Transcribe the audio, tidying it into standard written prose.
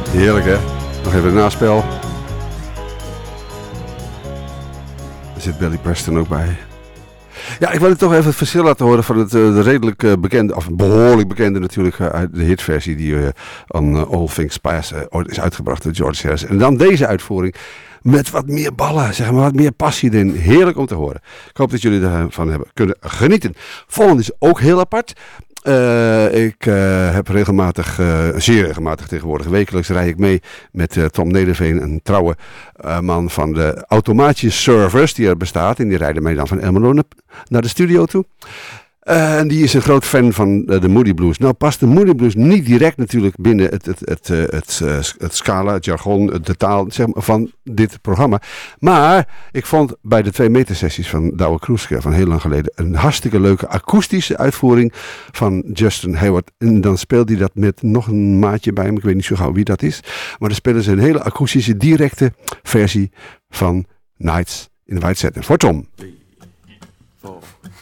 Heerlijk hè? Nog even een naspel. Er zit Billy Preston ook bij. Ja, ik wil toch even het verschil laten horen van het redelijk bekende, of behoorlijk bekende natuurlijk, uit de hitversie die on All Things Pass ooit is uitgebracht door George Harrison. En dan deze uitvoering met wat meer ballen, zeg maar, wat meer passie erin. Heerlijk om te horen. Ik hoop dat jullie ervan hebben kunnen genieten. Volgende is ook heel apart. Ik heb zeer regelmatig tegenwoordig, wekelijks rijd ik mee met Tom Nederveen, een trouwe man van de automatische service die er bestaat. En die rijden mij dan van Elmelo naar de studio toe. En die is een groot fan van de Moody Blues. Nou past de Moody Blues niet direct natuurlijk binnen het scala, het jargon, de taal zeg maar, van dit programma. Maar ik vond bij de 2 meter sessies van Douwe Kroeske van heel lang geleden een hartstikke leuke akoestische uitvoering van Justin Hayward. En dan speelt hij dat met nog een maatje bij hem. Ik weet niet zo gauw wie dat is. Maar dan spelen ze een hele akoestische directe versie van Nights in the White Satin voor Tom.